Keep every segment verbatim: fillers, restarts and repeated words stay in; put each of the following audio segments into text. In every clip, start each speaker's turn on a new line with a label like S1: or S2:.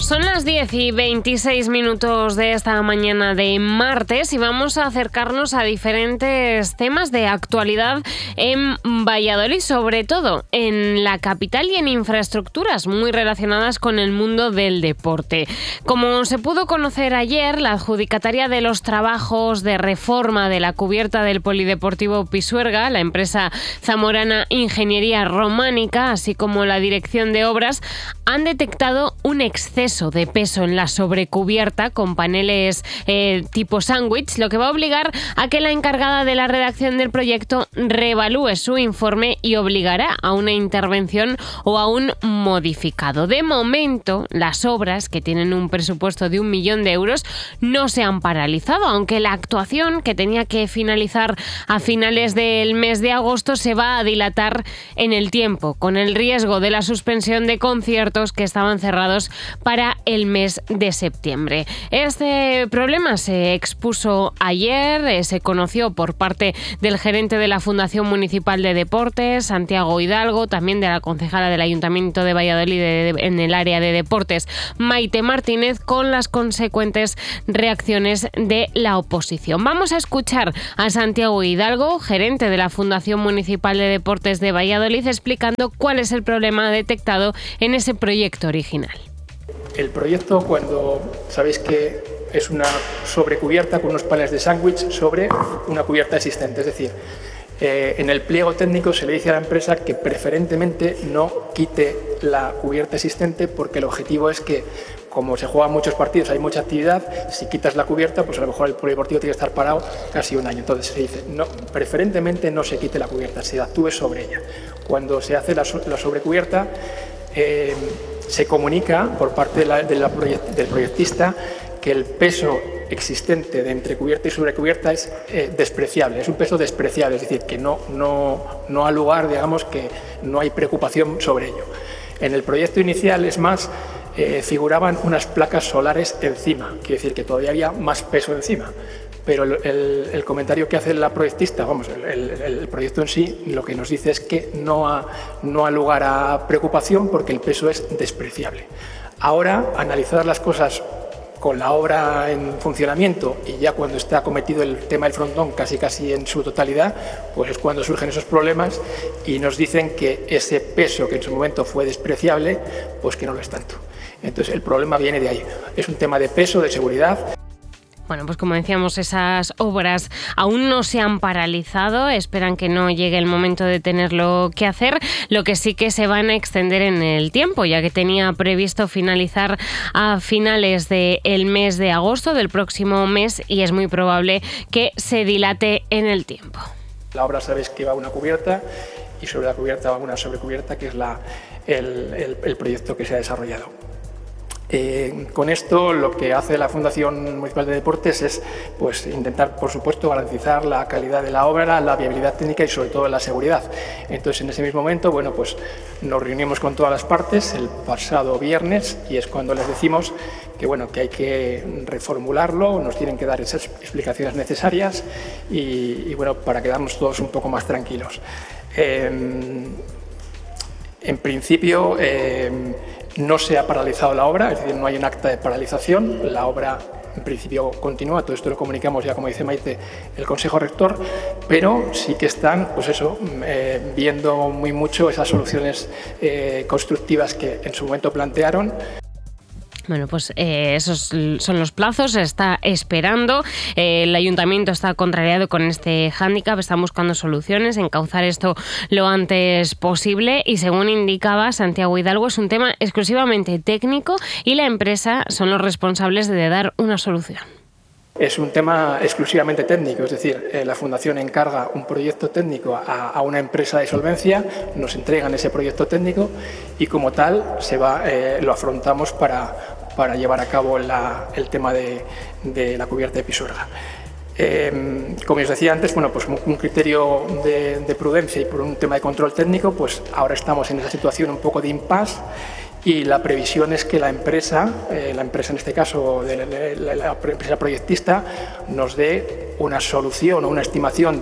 S1: Son las diez y veintiséis minutos de esta mañana de martes y vamos a acercarnos a diferentes temas de actualidad en Valladolid, sobre todo en la capital y en infraestructuras muy relacionadas con el mundo del deporte. Como se pudo conocer ayer, la adjudicataria de los trabajos de reforma de la cubierta del Polideportivo Pisuerga, la empresa zamorana Ingeniería Románica, así como la dirección de obras, han detectado un exceso de peso en la sobrecubierta con paneles eh, tipo sándwich, lo que va a obligar a que la encargada de la redacción del proyecto reevalúe su informe y obligará a una intervención o a un modificado. De momento, las obras, que tienen un presupuesto de un millón de euros, no se han paralizado, aunque la actuación, que tenía que finalizar a finales del mes de agosto, se va a dilatar en el tiempo, con el riesgo de la suspensión de conciertos que estaban cerrados para el mes de septiembre. Este problema se expuso ayer, eh, se conoció por parte del gerente de la Fundación Municipal de Deportes, Santiago Hidalgo, también de la concejala del Ayuntamiento de Valladolid de, de, en el área de deportes, Maite Martínez, con las consecuentes reacciones de la oposición. Vamos a escuchar a Santiago Hidalgo, gerente de la Fundación Municipal de Deportes de Valladolid, explicando cuál es el problema detectado en ese proyecto original.
S2: El proyecto, cuando sabéis que es una sobrecubierta con unos paneles de sándwich sobre una cubierta existente, es decir, eh, en el pliego técnico se le dice a la empresa que preferentemente no quite la cubierta existente, porque el objetivo es que, como se juegan muchos partidos, hay mucha actividad, si quitas la cubierta, pues a lo mejor el polideportivo tiene que estar parado casi un año. Entonces se dice, no, preferentemente no se quite la cubierta, se actúe sobre ella. Cuando se hace la, la sobrecubierta, eh, se comunica por parte de la, de la proyect, del proyectista que el peso existente de entre cubierta y sobrecubierta es eh, despreciable, es un peso despreciable, es decir, que no, no, no ha lugar, digamos, que no hay preocupación sobre ello. En el proyecto inicial, es más, eh, figuraban unas placas solares encima, quiere decir que todavía había más peso encima. Pero el, el, el comentario que hace la proyectista, vamos, el, el, el proyecto en sí, lo que nos dice es que no ha, no ha lugar a preocupación porque el peso es despreciable. Ahora, analizadas las cosas con la obra en funcionamiento y ya cuando está cometido el tema del frontón casi casi en su totalidad, pues es cuando surgen esos problemas y nos dicen que ese peso que en su momento fue despreciable, pues que no lo es tanto. Entonces el problema viene de ahí. Es un tema de peso, de seguridad.
S1: Bueno, pues como decíamos, esas obras aún no se han paralizado, esperan que no llegue el momento de tenerlo que hacer, lo que sí que se van a extender en el tiempo, ya que tenía previsto finalizar a finales del mes de agosto del próximo mes y es muy probable que se dilate en el tiempo.
S2: La obra, sabéis que va una cubierta y sobre la cubierta va una sobrecubierta, que es la, el, el, el proyecto que se ha desarrollado. Eh, con esto lo que hace la Fundación Municipal de Deportes es, pues, intentar, por supuesto, garantizar la calidad de la obra, la viabilidad técnica y sobre todo la seguridad. Entonces, en ese mismo momento, bueno, pues nos reunimos con todas las partes el pasado viernes y es cuando les decimos que, bueno, que hay que reformularlo, nos tienen que dar esas explicaciones necesarias y, y bueno, para quedarnos todos un poco más tranquilos. Eh, en principio, eh, no se ha paralizado la obra, es decir, no hay un acta de paralización, la obra en principio continúa, todo esto lo comunicamos ya, como dice Maite, el Consejo Rector, pero sí que están, pues eso, eh, viendo muy mucho esas soluciones eh, constructivas que en su momento plantearon.
S1: Bueno, pues eh, esos son los plazos, se está esperando, eh, el ayuntamiento está contrariado con este hándicap, están buscando soluciones, encauzar esto lo antes posible y, según indicaba Santiago Hidalgo, es un tema exclusivamente técnico y la empresa son los responsables de dar una solución.
S2: Es un tema exclusivamente técnico, es decir, eh, la Fundación encarga un proyecto técnico a, a una empresa de solvencia, nos entregan ese proyecto técnico y, como tal, se va, eh, lo afrontamos para, para llevar a cabo la, el tema de, de la cubierta de Pisuerga. Eh, como os decía antes, bueno, pues un criterio de, de prudencia y por un tema de control técnico, pues ahora estamos en esa situación un poco de impasse. Y la previsión es que la empresa, eh, la empresa en este caso, de la, de la, la empresa proyectista, nos dé una solución o una estimación de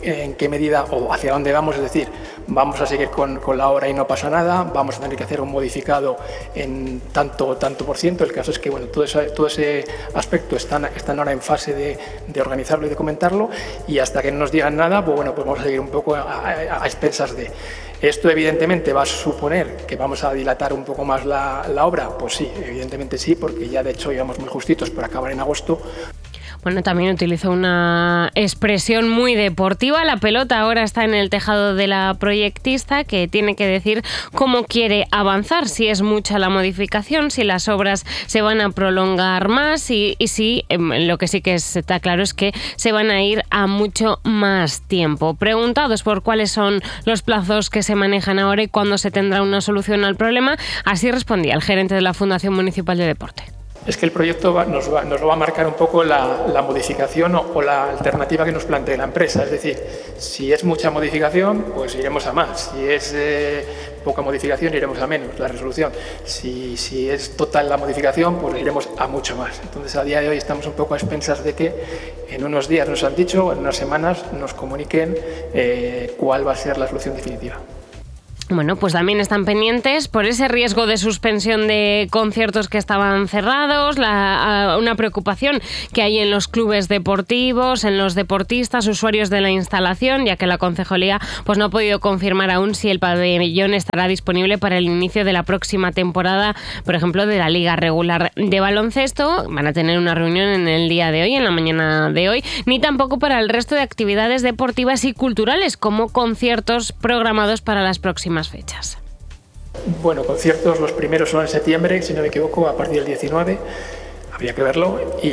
S2: en qué medida o hacia dónde vamos, es decir, vamos a seguir con, con la obra y no pasa nada, vamos a tener que hacer un modificado en tanto tanto por ciento. El caso es que bueno, todo, ese, todo ese aspecto están, están ahora en fase de, de organizarlo y de comentarlo, y hasta que no nos digan nada, pues bueno, pues vamos a seguir un poco a, a, a expensas de... ¿Esto evidentemente va a suponer que vamos a dilatar un poco más la, la obra? Pues sí, evidentemente sí, porque ya de hecho íbamos muy justitos por acabar en agosto.
S1: Bueno, también utilizó una expresión muy deportiva. La pelota ahora está en el tejado de la proyectista, que tiene que decir cómo quiere avanzar, si es mucha la modificación, si las obras se van a prolongar más y, y si lo que sí que está claro es que se van a ir a mucho más tiempo. Preguntados por cuáles son los plazos que se manejan ahora y cuándo se tendrá una solución al problema, así respondía el gerente de la Fundación Municipal de Deporte.
S2: Es que el proyecto va, nos, va, nos lo va a marcar un poco la, la modificación o, o la alternativa que nos plantee la empresa. Es decir, si es mucha modificación, pues iremos a más. Si es eh, poca modificación, iremos a menos, la resolución. Si, si es total la modificación, pues iremos a mucho más. Entonces, a día de hoy estamos un poco a expensas de que en unos días nos han dicho, en unas semanas nos comuniquen eh, cuál va a ser la solución definitiva.
S1: Bueno, pues también están pendientes por ese riesgo de suspensión de conciertos que estaban cerrados, la, una preocupación que hay en los clubes deportivos, en los deportistas, usuarios de la instalación, ya que la concejalía pues no ha podido confirmar aún si el pabellón estará disponible para el inicio de la próxima temporada, por ejemplo, de la Liga Regular de Baloncesto. Van a tener una reunión en el día de hoy, en la mañana de hoy, ni tampoco para el resto de actividades deportivas y culturales, como conciertos programados para las próximas fechas.
S2: Bueno, conciertos, los primeros son en septiembre, si no me equivoco, a partir del diecinueve, habría que verlo y,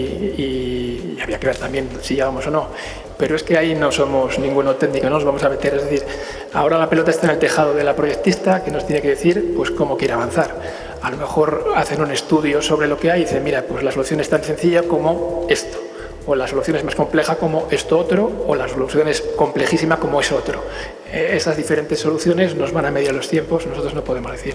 S2: y, y habría que ver también si llegamos o no, pero es que ahí no somos ninguno técnico, no nos vamos a meter, es decir, ahora la pelota está en el tejado de la proyectista, que nos tiene que decir pues cómo quiere avanzar. A lo mejor hacen un estudio sobre lo que hay y dicen, mira, pues la solución es tan sencilla como esto, o la solución es más compleja como esto otro, o la solución es complejísima como eso otro. Eh, esas diferentes soluciones nos van a medir los tiempos, nosotros no podemos decir.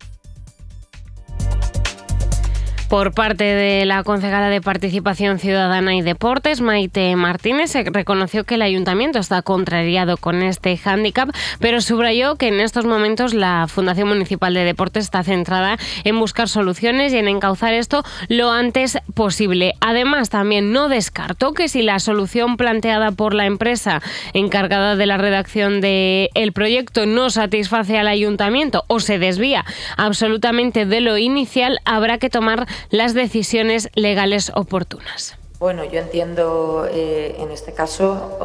S1: Por parte de la concejala de Participación Ciudadana y Deportes, Maite Martínez, se reconoció que el ayuntamiento está contrariado con este hándicap, pero subrayó que en estos momentos la Fundación Municipal de Deportes está centrada en buscar soluciones y en encauzar esto lo antes posible. Además, también no descartó que si la solución planteada por la empresa encargada de la redacción del proyecto no satisface al ayuntamiento o se desvía absolutamente de lo inicial, habrá que tomar las decisiones legales oportunas.
S3: Bueno, yo entiendo eh, en este caso,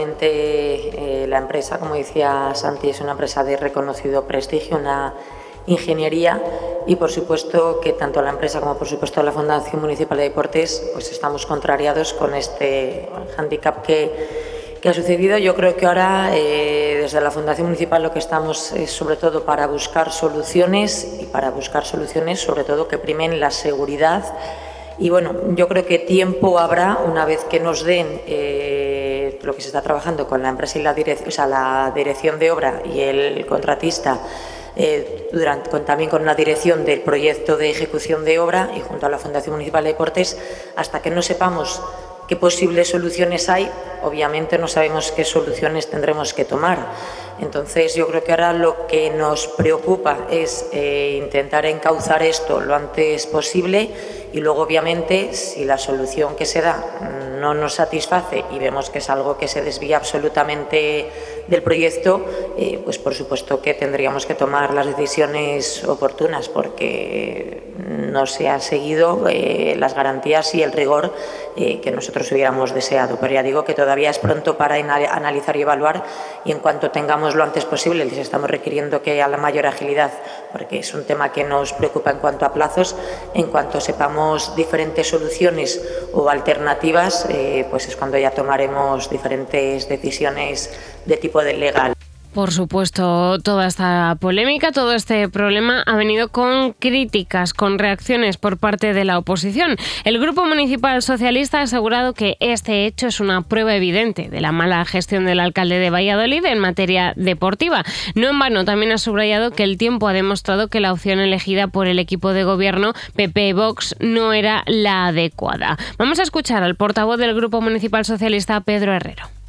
S3: obviamente eh, la empresa, como decía Santi, es una empresa de reconocido prestigio, una ingeniería, y por supuesto que tanto la empresa como por supuesto la Fundación Municipal de Deportes pues estamos contrariados con este hándicap que que ha sucedido. Yo creo que ahora eh, desde la Fundación Municipal lo que estamos es sobre todo para buscar soluciones y para buscar soluciones sobre todo que primen la seguridad. Y bueno, yo creo que tiempo habrá una vez que nos den eh, lo que se está trabajando con la empresa y la dirección, o sea, la dirección de obra y el contratista, eh, durante, con, también con la dirección del proyecto de ejecución de obra y junto a la Fundación Municipal de Deportes, hasta que no sepamos qué posibles soluciones hay, obviamente no sabemos qué soluciones tendremos que tomar. Entonces yo creo que ahora lo que nos preocupa es eh, intentar encauzar esto lo antes posible y luego obviamente si la solución que se da no nos satisface y vemos que es algo que se desvía absolutamente del proyecto, eh, pues por supuesto que tendríamos que tomar las decisiones oportunas porque no se han seguido eh, las garantías y el rigor eh, que nosotros hubiéramos deseado. Pero ya digo que todavía es pronto para analizar y evaluar y en cuanto tengamos lo antes posible, les estamos requiriendo que haya la mayor agilidad porque es un tema que nos preocupa en cuanto a plazos, en cuanto sepamos diferentes soluciones o alternativas, eh, pues es cuando ya tomaremos diferentes decisiones de tipo de legal.
S1: Por supuesto, toda esta polémica, todo este problema ha venido con críticas, con reacciones por parte de la oposición. El Grupo Municipal Socialista ha asegurado que este hecho es una prueba evidente de la mala gestión del alcalde de Valladolid en materia deportiva. No en vano, también ha subrayado que el tiempo ha demostrado que la opción elegida por el equipo de gobierno P P-Vox no era la adecuada. Vamos a escuchar al portavoz del Grupo Municipal Socialista, Pedro Herrero.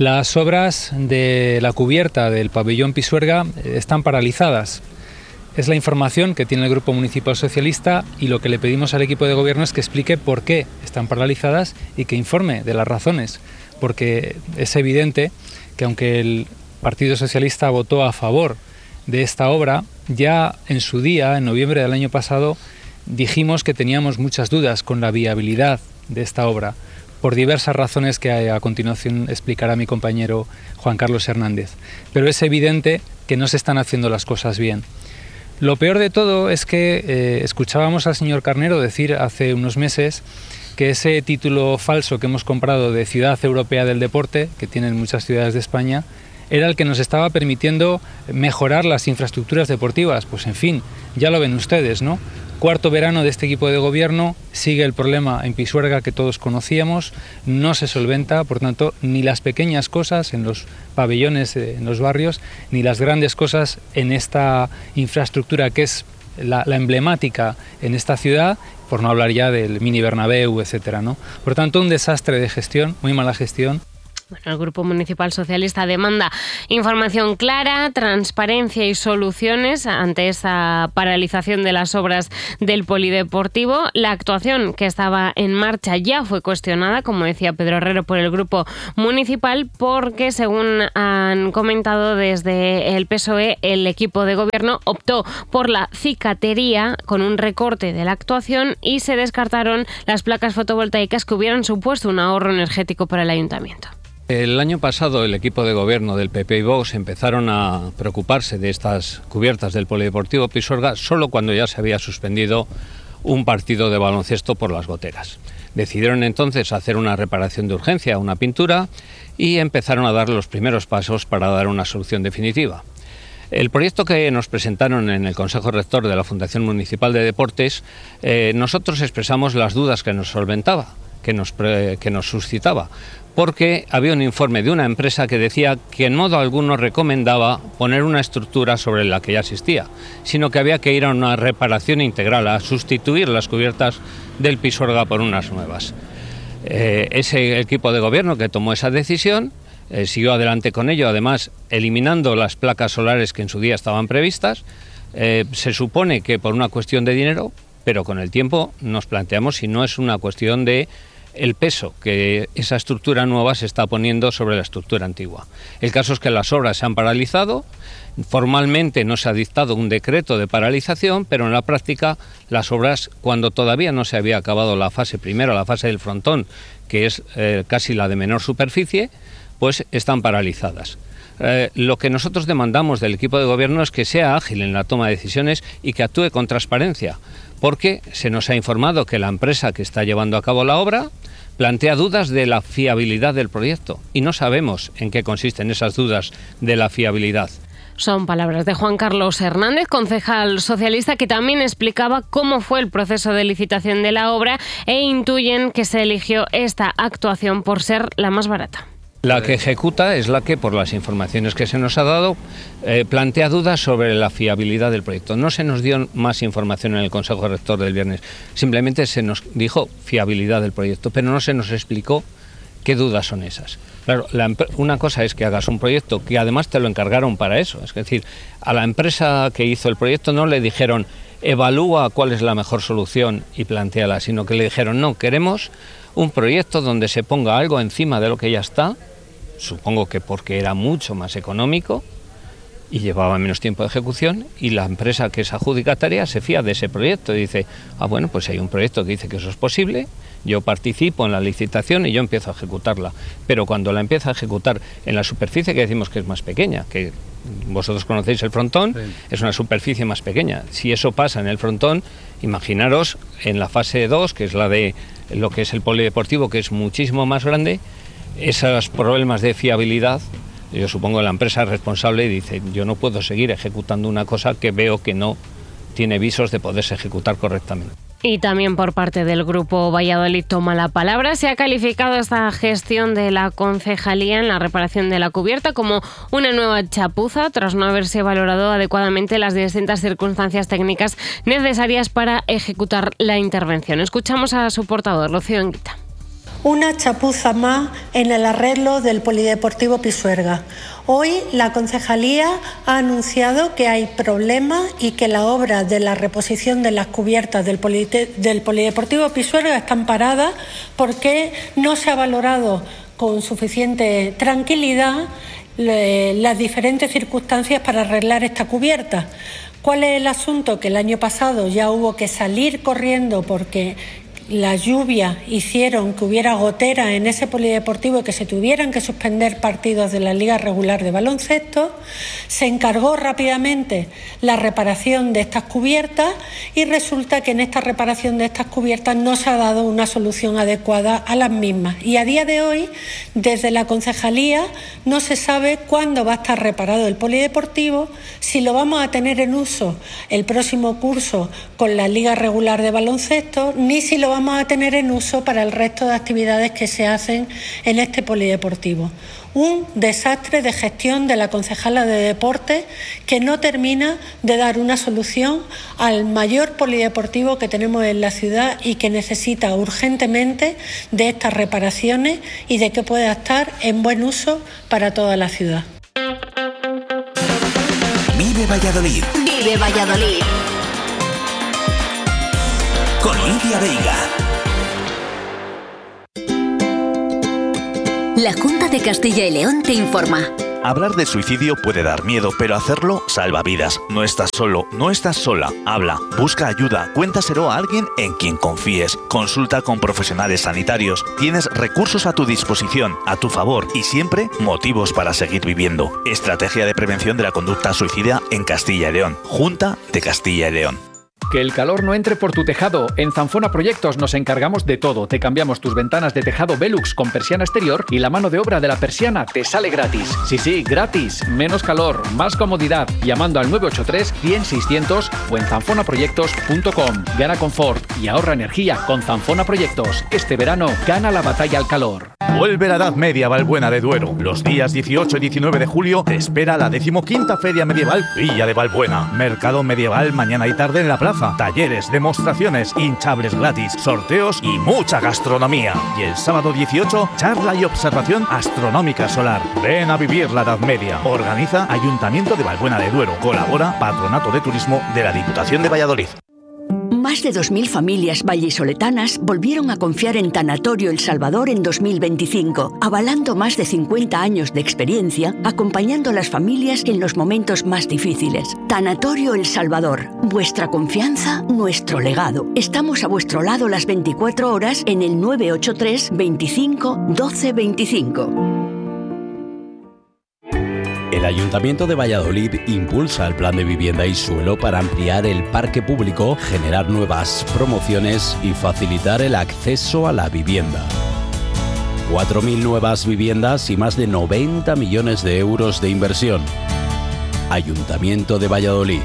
S4: Las obras de la cubierta del pabellón Pisuerga están paralizadas. Es la información que tiene el Grupo Municipal Socialista y lo que le pedimos al equipo de gobierno es que explique por qué están paralizadas y que informe de las razones, porque es evidente que aunque el Partido Socialista votó a favor de esta obra, ya en su día, en noviembre del año pasado, dijimos que teníamos muchas dudas con la viabilidad de esta obra, por diversas razones que a continuación explicará mi compañero Juan Carlos Hernández. Pero es evidente que no se están haciendo las cosas bien. Lo peor de todo es que eh, escuchábamos al señor Carnero decir hace unos meses que ese título falso que hemos comprado de Ciudad Europea del Deporte, que tienen muchas ciudades de España, era el que nos estaba permitiendo mejorar las infraestructuras deportivas. Pues en fin, ya lo ven ustedes, ¿no? Cuarto verano de este equipo de gobierno, sigue el problema en Pisuerga que todos conocíamos, no se solventa, por tanto, ni las pequeñas cosas en los pabellones, en los barrios, ni las grandes cosas en esta infraestructura que es la, la emblemática en esta ciudad, por no hablar ya del mini Bernabéu, etcétera, ¿no? Por tanto, un desastre de gestión, muy mala gestión.
S1: Bueno, el Grupo Municipal Socialista demanda información clara, transparencia y soluciones ante esa paralización de las obras del polideportivo. La actuación que estaba en marcha ya fue cuestionada, como decía Pedro Herrero, por el Grupo Municipal, porque, según han comentado desde el P S O E, el equipo de gobierno optó por la cicatería con un recorte de la actuación y se descartaron las placas fotovoltaicas que hubieran supuesto un ahorro energético para el ayuntamiento.
S5: El año pasado el equipo de gobierno del P P y Vox empezaron a preocuparse de estas cubiertas del Polideportivo Pisuerga solo cuando ya se había suspendido un partido de baloncesto por las goteras. Decidieron entonces hacer una reparación de urgencia, una pintura, y empezaron a dar los primeros pasos para dar una solución definitiva. El proyecto que nos presentaron en el Consejo Rector de la Fundación Municipal de Deportes, eh, nosotros expresamos las dudas que nos solventaba, que nos, pre, que nos suscitaba, porque había un informe de una empresa que decía que en modo alguno recomendaba poner una estructura sobre la que ya existía, sino que había que ir a una reparación integral, a sustituir las cubiertas del Pisuerga por unas nuevas. Eh, ese equipo de gobierno que tomó esa decisión eh, siguió adelante con ello, además eliminando las placas solares que en su día estaban previstas. Eh, se supone que por una cuestión de dinero, pero con el tiempo nos planteamos si no es una cuestión de el peso que esa estructura nueva se está poniendo sobre la estructura antigua. El caso es que las obras se han paralizado, formalmente no se ha dictado un decreto de paralización, pero en la práctica las obras, cuando todavía no se había acabado la fase primera, la fase del frontón, que es eh, casi la de menor superficie, pues están paralizadas. Eh, lo que nosotros demandamos del equipo de gobierno es que sea ágil en la toma de decisiones y que actúe con transparencia, porque se nos ha informado que la empresa que está llevando a cabo la obra plantea dudas de la fiabilidad del proyecto y no sabemos en qué consisten esas dudas de la fiabilidad.
S1: Son palabras de Juan Carlos Hernández, concejal socialista, que también explicaba cómo fue el proceso de licitación de la obra e intuyen que se eligió esta actuación por ser la más barata.
S5: La que ejecuta es la que, por las informaciones que se nos ha dado, eh, plantea dudas sobre la fiabilidad del proyecto. No se nos dio más información en el Consejo Rector del viernes, simplemente se nos dijo fiabilidad del proyecto, pero no se nos explicó qué dudas son esas. Claro, la, una cosa es que hagas un proyecto que además te lo encargaron para eso, es decir, a la empresa que hizo el proyecto no le dijeron evalúa cuál es la mejor solución y plantéala, sino que le dijeron no, queremos un proyecto donde se ponga algo encima de lo que ya está. Supongo que porque era mucho más económico y llevaba menos tiempo de ejecución, y la empresa que es adjudicataria se fía de ese proyecto y dice, ah bueno, pues hay un proyecto que dice que eso es posible, yo participo en la licitación y yo empiezo a ejecutarla. Pero cuando la empieza a ejecutar en la superficie que decimos que es más pequeña, que vosotros conocéis el frontón, sí, es una superficie más pequeña. Si eso pasa en el frontón, imaginaros en la fase dos, que es la de lo que es el polideportivo, que es muchísimo más grande, esos problemas de fiabilidad, yo supongo que la empresa responsable dice, yo no puedo seguir ejecutando una cosa que veo que no tiene visos de poderse ejecutar correctamente.
S1: Y también por parte del Grupo Valladolid toma la palabra. Se ha calificado esta gestión de la concejalía en la reparación de la cubierta como una nueva chapuza, tras no haberse valorado adecuadamente las distintas circunstancias técnicas necesarias para ejecutar la intervención. Escuchamos a su portavoz, Rocío Anguita.
S6: una chapuza más en el arreglo del Polideportivo Pisuerga. Hoy la Concejalía ha anunciado que hay problemas y que la obra de la reposición de las cubiertas del, Polite- del Polideportivo Pisuerga están paradas porque no se ha valorado con suficiente tranquilidad le, las diferentes circunstancias para arreglar esta cubierta. ¿Cuál es el asunto? Que el año pasado ya hubo que salir corriendo porque las lluvias hicieron que hubiera gotera en ese polideportivo y que se tuvieran que suspender partidos de la Liga Regular de Baloncesto. Se encargó rápidamente la reparación de estas cubiertas y resulta que en esta reparación de estas cubiertas no se ha dado una solución adecuada a las mismas. Y a día de hoy, desde la Concejalía, no se sabe cuándo va a estar reparado el polideportivo, si lo vamos a tener en uso el próximo curso con la Liga Regular de Baloncesto, ni si lo vamos a tener en uso para el resto de actividades que se hacen en este polideportivo. Un desastre de gestión de la concejala de Deportes que no termina de dar una solución al mayor polideportivo que tenemos en la ciudad y que necesita urgentemente de estas reparaciones y de que pueda estar en buen uso para toda la ciudad.
S7: Vive Valladolid.
S8: Vive Valladolid.
S7: Con Lidia Veiga.
S8: La Junta de Castilla y León te informa.
S9: Hablar de suicidio puede dar miedo, pero hacerlo salva vidas. No estás solo, no estás sola. Habla, busca ayuda, cuéntaselo a alguien en quien confíes. Consulta con profesionales sanitarios. Tienes recursos a tu disposición, a tu favor y siempre motivos para seguir viviendo. Estrategia de prevención de la conducta suicida en Castilla y León. Junta de Castilla y León.
S10: Que el calor no entre por tu tejado. En Zanfona Proyectos nos encargamos de todo. Te cambiamos tus ventanas de tejado Velux con persiana exterior y la mano de obra de la persiana te sale gratis. Sí, sí, gratis. Menos calor, más comodidad. Llamando al nueve ocho tres, cien, seiscientos o en zanfona proyectos punto com. Gana confort y ahorra energía con Zanfona Proyectos. Este verano gana la batalla al calor.
S11: Vuelve la Edad Media Valbuena de Duero. Los días dieciocho y diecinueve de julio te espera la decimoquinta Feria Medieval Villa de Valbuena. Mercado medieval mañana y tarde en la plaza. Talleres, demostraciones, hinchables gratis, sorteos y mucha gastronomía. Y el sábado dieciocho, charla y observación astronómica solar. Ven a vivir la Edad Media. Organiza Ayuntamiento de Valbuena de Duero. Colabora Patronato de Turismo de la Diputación de Valladolid.
S12: Más de dos mil familias vallisoletanas volvieron a confiar en Tanatorio El Salvador en dos mil veinticinco, avalando más de cincuenta años de experiencia, acompañando a las familias en los momentos más difíciles. Tanatorio El Salvador, vuestra confianza, nuestro legado. Estamos a vuestro lado las veinticuatro horas en el nueve ocho tres, veinticinco, doce veinticinco.
S13: El Ayuntamiento de Valladolid impulsa el plan de vivienda y suelo para ampliar el parque público, generar nuevas promociones y facilitar el acceso a la vivienda. cuatro mil nuevas viviendas y más de noventa millones de euros de inversión. Ayuntamiento de Valladolid.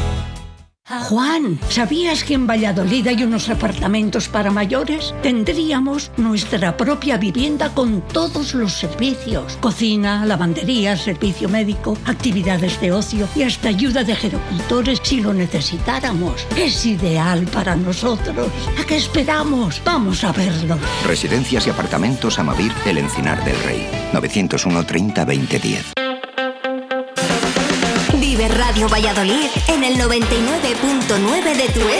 S14: Juan, ¿sabías que en Valladolid hay unos apartamentos para mayores? Tendríamos nuestra propia vivienda con todos los servicios. Cocina, lavandería, servicio médico, actividades de ocio y hasta ayuda de gerocultores si lo necesitáramos. Es ideal para nosotros. ¿A qué esperamos? Vamos a verlo.
S15: Residencias y apartamentos Amavir, El Encinar del Rey. novecientos uno, treinta, veinte, diez.
S8: Vive Radio Valladolid en el noventa y nueve punto nueve de tu